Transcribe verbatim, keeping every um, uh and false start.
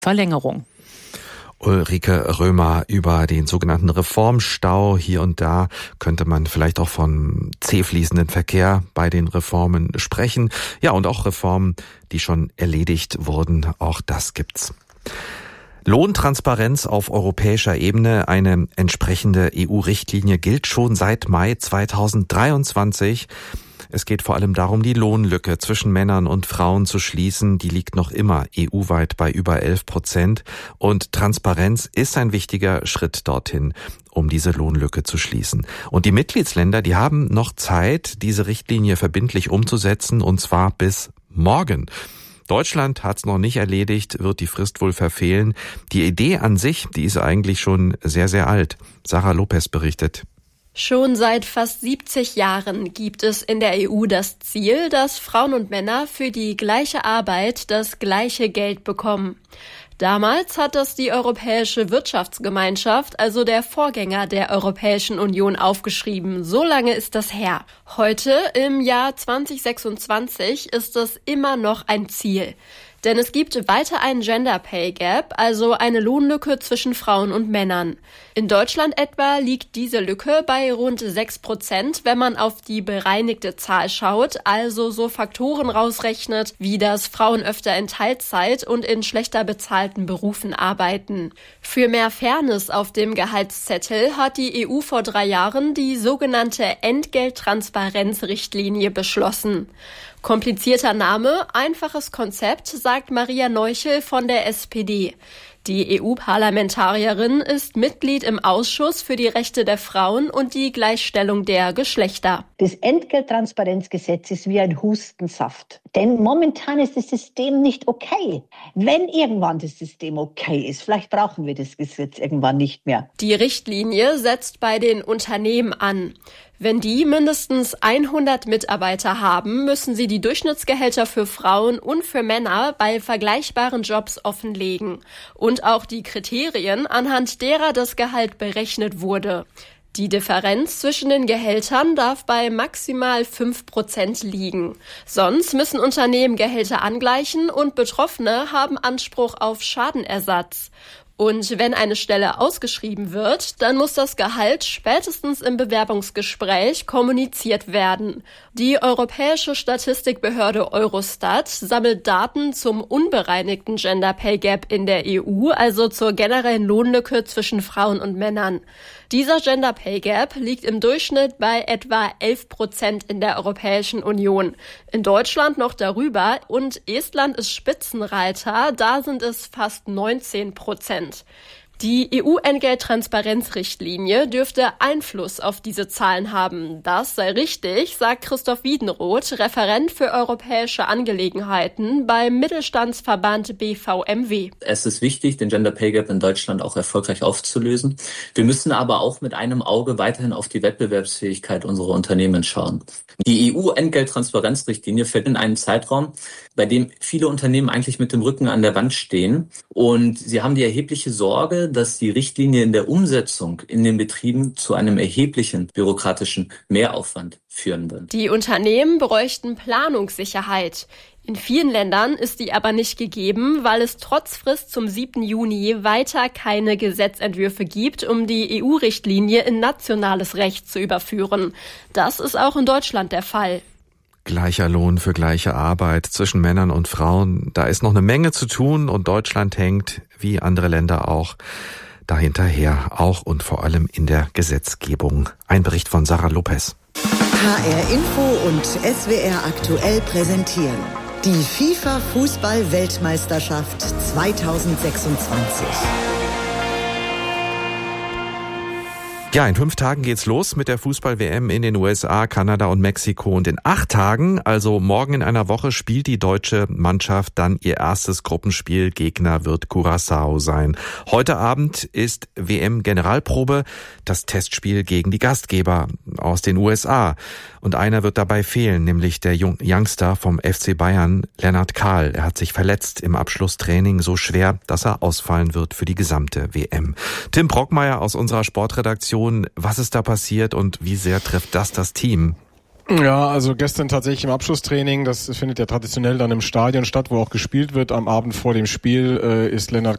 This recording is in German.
Verlängerung. Ulrike Römer über den sogenannten Reformstau. Hier und da könnte man vielleicht auch von zäh fließenden Verkehr bei den Reformen sprechen. Ja, und auch Reformen, die schon erledigt wurden. Auch das gibt's. Lohntransparenz auf europäischer Ebene. Eine entsprechende E U-Richtlinie gilt schon seit Mai zweitausenddreiundzwanzig. Es geht vor allem darum, die Lohnlücke zwischen Männern und Frauen zu schließen. Die liegt noch immer E U-weit bei über elf Prozent. Und Transparenz ist ein wichtiger Schritt dorthin, um diese Lohnlücke zu schließen. Und die Mitgliedsländer, die haben noch Zeit, diese Richtlinie verbindlich umzusetzen, und zwar bis morgen. Deutschland hat's noch nicht erledigt, wird die Frist wohl verfehlen. Die Idee an sich, die ist eigentlich schon sehr, sehr alt. Sarah Lopez berichtet. Schon seit fast siebzig Jahren gibt es in der E U das Ziel, dass Frauen und Männer für die gleiche Arbeit das gleiche Geld bekommen. Damals hat das die Europäische Wirtschaftsgemeinschaft, also der Vorgänger der Europäischen Union, aufgeschrieben. So lange ist das her. Heute, im Jahr zweitausendsechsundzwanzig, ist es immer noch ein Ziel. Denn es gibt weiter einen Gender Pay Gap, also eine Lohnlücke zwischen Frauen und Männern. In Deutschland etwa liegt diese Lücke bei rund sechs Prozent, wenn man auf die bereinigte Zahl schaut, also so Faktoren rausrechnet, wie dass Frauen öfter in Teilzeit und in schlechter bezahlten Berufen arbeiten. Für mehr Fairness auf dem Gehaltszettel hat die E U vor drei Jahren die sogenannte Entgelttransparenzrichtlinie beschlossen. Komplizierter Name, einfaches Konzept, sagt Maria Neuchel von der S P D. Die E U-Parlamentarierin ist Mitglied im Ausschuss für die Rechte der Frauen und die Gleichstellung der Geschlechter. Das Entgelttransparenzgesetz ist wie ein Hustensaft. Denn momentan ist das System nicht okay. Wenn irgendwann das System okay ist, vielleicht brauchen wir das Gesetz irgendwann nicht mehr. Die Richtlinie setzt bei den Unternehmen an. Wenn die mindestens hundert Mitarbeiter haben, müssen sie die Durchschnittsgehälter für Frauen und für Männer bei vergleichbaren Jobs offenlegen und auch die Kriterien, anhand derer das Gehalt berechnet wurde. Die Differenz zwischen den Gehältern darf bei maximal fünf Prozent liegen. Sonst müssen Unternehmen Gehälter angleichen und Betroffene haben Anspruch auf Schadenersatz. Und wenn eine Stelle ausgeschrieben wird, dann muss das Gehalt spätestens im Bewerbungsgespräch kommuniziert werden. Die Europäische Statistikbehörde Eurostat sammelt Daten zum unbereinigten Gender Pay Gap in der E U, also zur generellen Lohnlücke zwischen Frauen und Männern. Dieser Gender Pay Gap liegt im Durchschnitt bei etwa elf Prozent in der Europäischen Union. In Deutschland noch darüber und Estland ist Spitzenreiter, da sind es fast neunzehn Prozent. Die E U-Entgelttransparenzrichtlinie dürfte Einfluss auf diese Zahlen haben. Das sei richtig, sagt Christoph Wiedenroth, Referent für europäische Angelegenheiten beim Mittelstandsverband B V M W. Es ist wichtig, den Gender Pay Gap in Deutschland auch erfolgreich aufzulösen. Wir müssen aber auch mit einem Auge weiterhin auf die Wettbewerbsfähigkeit unserer Unternehmen schauen. Die E U-Entgelttransparenzrichtlinie fällt in einen Zeitraum, bei dem viele Unternehmen eigentlich mit dem Rücken an der Wand stehen. Und sie haben die erhebliche Sorge, dass die Richtlinie in der Umsetzung in den Betrieben zu einem erheblichen bürokratischen Mehraufwand führen wird. Die Unternehmen bräuchten Planungssicherheit. In vielen Ländern ist die aber nicht gegeben, weil es trotz Frist zum siebten Juni weiter keine Gesetzentwürfe gibt, um die E U-Richtlinie in nationales Recht zu überführen. Das ist auch in Deutschland der Fall. Gleicher Lohn für gleiche Arbeit zwischen Männern und Frauen. Da ist noch eine Menge zu tun und Deutschland hängt, wie andere Länder auch, dahinterher, auch und vor allem in der Gesetzgebung. Ein Bericht von Sarah Lopez. H R Info und S W R aktuell präsentieren die FIFA-Fußball-Weltmeisterschaft zweitausendsechsundzwanzig. Ja, in fünf Tagen geht's los mit der Fußball-W M in den U S A, Kanada und Mexiko. Und in acht Tagen, also morgen in einer Woche, spielt die deutsche Mannschaft dann ihr erstes Gruppenspiel. Gegner wird Curaçao sein. Heute Abend ist W M-Generalprobe, das Testspiel gegen die Gastgeber aus den U S A. Und einer wird dabei fehlen, nämlich der Youngster vom F C Bayern, Lennart Kahl. Er hat sich verletzt im Abschlusstraining so schwer, dass er ausfallen wird für die gesamte W M. Tim Brockmeier aus unserer Sportredaktion. Was ist da passiert und wie sehr trifft das das Team? Ja, also gestern tatsächlich im Abschlusstraining, das findet ja traditionell dann im Stadion statt, wo auch gespielt wird. Am Abend vor dem Spiel äh, ist Lennart